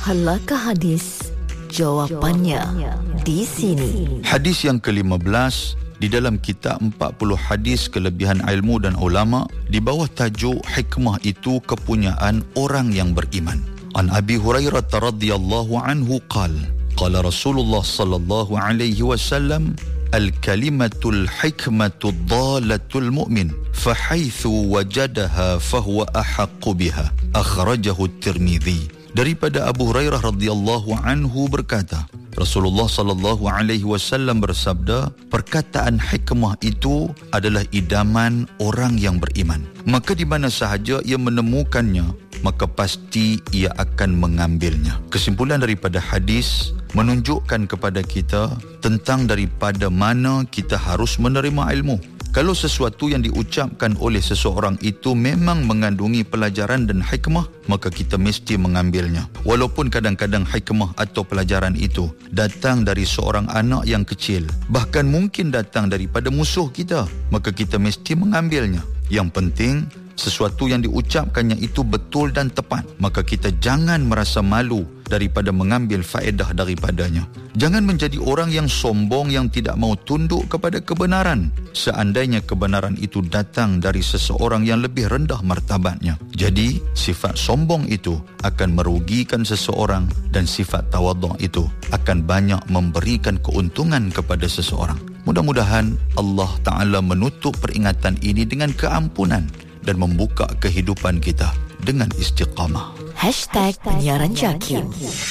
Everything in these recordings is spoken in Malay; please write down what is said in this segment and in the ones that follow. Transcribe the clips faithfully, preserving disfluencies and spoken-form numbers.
Halakah hadis? Jawapannya di sini. Hadis yang kelima belas di dalam kitab empat puluh hadis kelebihan ilmu dan ulama di bawah tajuk hikmah itu kepunyaan orang yang beriman. An Abi Hurairah radhiyallahu anhu qala qala Rasulullah sallallahu alaihi wasallam al-kalimatul hikmatud dalatul mu'min fahaitsu wajadaha fahuwa ahaqqu biha akhrajahu at-Tirmidzi. Daripada Abu Hurairah radhiyallahu anhu berkata, Rasulullah sallallahu alaihi wasallam bersabda, perkataan hikmah itu adalah idaman orang yang beriman. Maka di mana sahaja ia menemukannya, maka pasti ia akan mengambilnya. Kesimpulan daripada hadis menunjukkan kepada kita tentang daripada mana kita harus menerima ilmu. Kalau sesuatu yang diucapkan oleh seseorang itu memang mengandungi pelajaran dan hikmah, maka kita mesti mengambilnya. Walaupun kadang-kadang hikmah atau pelajaran itu datang dari seorang anak yang kecil, bahkan mungkin datang daripada musuh kita, maka kita mesti mengambilnya. Yang penting, sesuatu yang diucapkannya itu betul dan tepat, maka kita jangan merasa malu daripada mengambil faedah daripadanya. Jangan menjadi orang yang sombong yang tidak mau tunduk kepada kebenaran seandainya kebenaran itu datang dari seseorang yang lebih rendah martabatnya. Jadi, sifat sombong itu akan merugikan seseorang dan sifat tawadhu' itu akan banyak memberikan keuntungan kepada seseorang. Mudah-mudahan Allah Ta'ala menutup peringatan ini dengan keampunan dan membuka kehidupan kita dengan istiqamah. Hashtag penyiaran Jakim.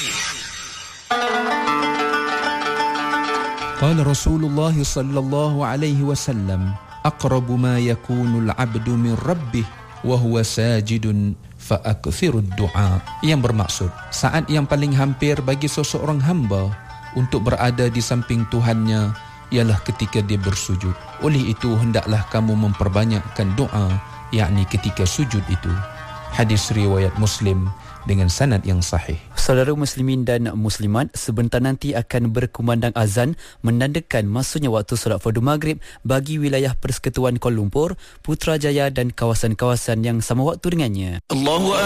قال رسول الله صلى الله عليه وسلم أقرب ما يكون العبد من ربه وهو ساجد فأكثر الدعاء. Yang bermaksud, saat yang paling hampir bagi seseorang hamba untuk berada di samping Tuhannya ialah ketika dia bersujud. Oleh itu hendaklah kamu memperbanyakkan doa, yakni ketika sujud itu. Hadis riwayat Muslim dengan sanad yang sahih. Saudara muslimin dan muslimat, sebentar nanti akan berkumandang azan menandakan masuknya waktu solat fardu maghrib bagi wilayah Persekutuan Kuala Lumpur, Putrajaya dan kawasan-kawasan yang sama waktu dengannya. Allahu